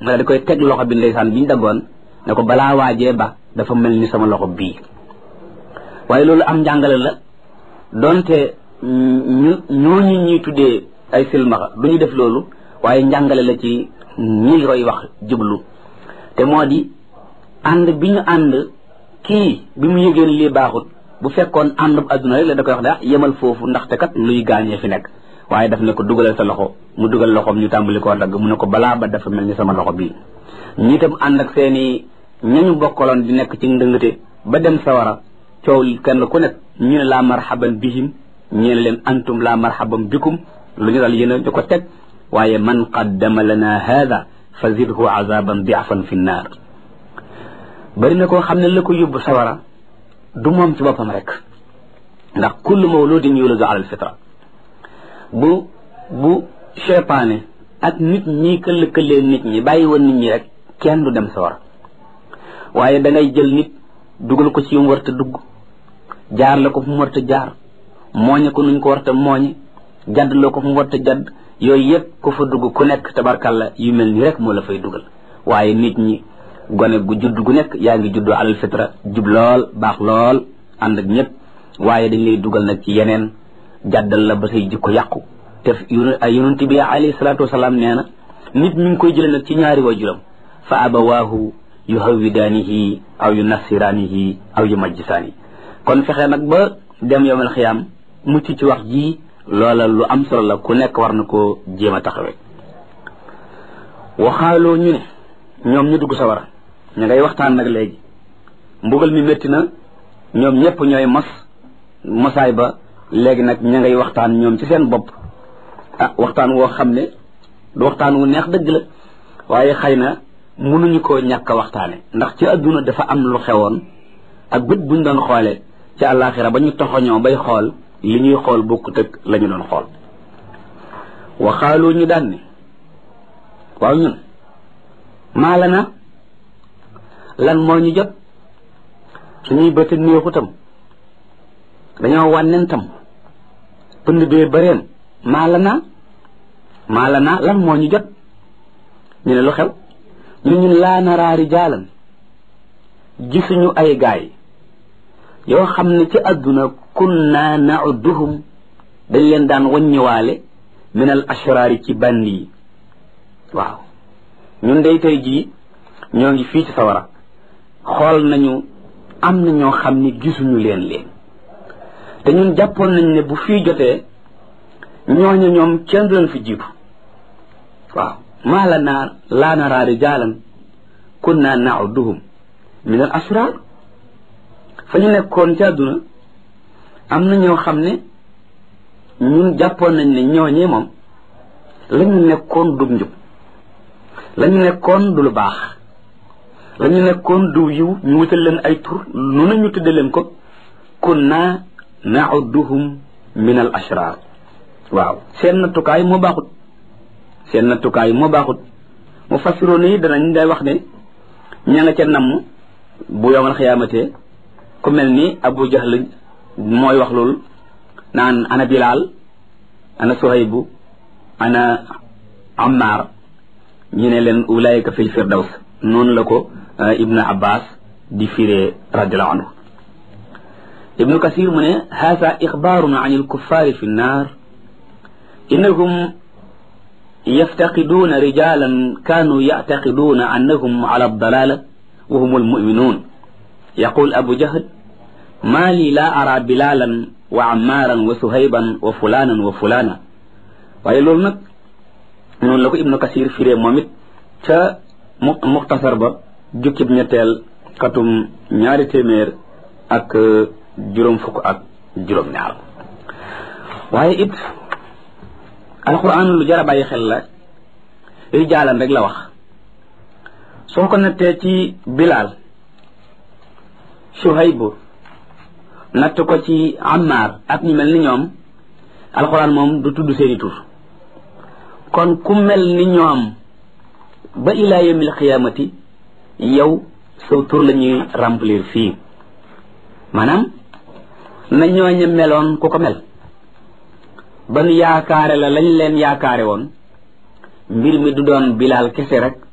nga di koy teg loxo bi ndeysaan biñ daggoon ne ko balaa waajee ba dafa mel ni sama loxo bii. waaye loolu am njàngale la donte ñooñu ñuy tuddee ay silmaxa du ñu def loolu waaye njàngale la ci ñi roy wax jublu te moo di ànd bi ñu ànd kii bi mu yëgeen lii baaxut bu fekkoon ànd bu adduna rek la da koy wax daa yemal foofu ndaxte kat luy gaañee fi nekk waaye daf ne ko dugalal sa loxo mu dugal loxoom ñu tàmbali koo dagg mu ne ko balaa ba dafa mel ni sama loxo bii. ñi itam ànd ak seeni ñañu bokkaloon di nekk ci ndëngate ba dem sawara coow kenn ku nekk ñu ne laa marhaban bihim ñeen leen antum laa marhaban bikum lu ñu dal yéen di ko teg waaye man qaddama lana hada fa zidhu azaban diafan fi nnaar. bari na koo xam ne la ko yóbbu sawara du moom ci boppam rek ndax kullu mawludin yuladu ala alfitra bu cheytaane ak nit ñi këllëkëlee nit ñi bàyyi woon nit ñi rek kenn du dem sawara waaye da ngay jël nit dugal ko ci yu mu warta dugg jaar la ko fu mu warta jaar mooñe ko nuñ ko warta mooñe jadd la ko fu mu warta jadd yooyu yëpp ku fa dugg ku nekk tabarkalla yu mel ni rek moo la fay dugal waaye nit ñi gone gu judd gu nekk yaa ngi juddoo alal fitra jub lool baax lool ànd ak ñëpp waaye dañ lay dugal nag ci yeneen jàddal la ba say jikko yàqu te yonent bi alayhi salaatu wasalaam nee na nit mi ngi koy jële nag ci ñaari waajuram fa abawaahu yuhawwidaanihi aw yunassiraanihi aw yumajjisaani kon fexe nag ba dem yowmal xiyaam mucc ci wax ji loola lu am solo la ku nekk war na koo jéem a taxawee. waxaaloo ñu ne ñoom ñu dugg sawara ñu ngay waxtaan nag léegi mbugal mi métti na ñoom ñëpp ñooy mosaay ba léegi nag ña ngay waxtaan ñoom ci seen bopp waxtaan woo xam ne du waxtaan wu neex dëgg la waaye xëy na mënuñu koo ñàkk a waxtaane ndax ci adduna dafa am lu xewoon ak bët buñ doon xoolee ci àllaaxira ba ñu toxoñoo bay xool li ñuy xool bokkut ak la ñu doon xool. waxaaloo ñu daan ne waaw ñun maala na lan moo ñu jot suñuy bëti néexutam dañoo wànnentam pënd bee bëreem maala na lan moo ñu jot ñu ne lu xew ñun laa naraa rijaalan gisuñu ay gaay yoo xam ne ci àdduna kunna na'udduhum dañ leen daan waññiwaale min al ashraari ci bandi yi waaw ñun day tey jii ñoo ngi fii ci sawara xool nañu am na ñoo xam ne gisuñu leen te ñun jàppoon nañ ne bu fii jotee ñooñu ñoom kenn du leen fi jiitu waaw maa laa naraa rijaalan kunna na'udduhum min al ashraar fa ñu nekkoon ci àdduna am na ñoo xam ne ñun jàppoon nañ ne ñooñee moom la ñu nekkoon du njub la ñu nekkoon du lu baax la ñu nekkoon du yiw ñu wutal leen ay tur noonu ñu tudde leen ko kunna na'udduhum min al ashraar waaw seen nattukaay moo baaxut mu fassiroon yi danañ day wax ne ña nga ca namm bu yowmal xiyaamate ku mel ni Abu Jahl mooy wax loolu naan ana Bilaal ana Suhaybu ana Ammar ñu ne leen ulaayika fil firdaws noonu la ko Ibnu Abbas di firee radiallahu anhu. Ibnu Kasir mu ne haza ixbaarun an alkuffaari fi nnaar innahum yaftaqiduuna rijaalan kaanuu yactaqiduuna annahum ala aldalaala wa hum almuminuun yaqul Abu Jahl maa lii laa araa Bilaalan wa Ammaaran wa Suhayban wa fulaanan wa fulaana waaye loolu nag noonu la ko Ibnu Kasir firee moom it ca muxtasar ba jukkib ñetteel xatum 200 ak juróom fukk ak juróom ñaar waaye it alquran lu jar a bàyyi xel la rijaalan rek la wax soo ko nattee ci Bilaal Suhaybu natt ko ci Ammaar ak ñu mel ni ñoom alquran moom du tudd seeni tur kon ku mel ni ñoom ba ilaa yawmil xiyaamati yow saw tur la ñuy remplir fii maanaam na ñooña meloon ku ko mel ban yaakaare la lañ leen yaakaare woon mbir mi du doon Bilaal kese rek